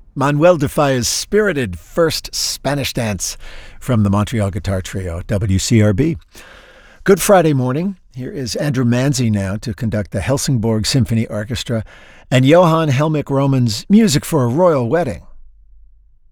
Manuel de Falla's spirited first Spanish dance from the Montreal Guitar Trio, WCRB. Good Friday morning. Here is Andrew Manzi now to conduct the Helsingborg Symphony Orchestra and Johann Helmich Roman's Music for a Royal Wedding.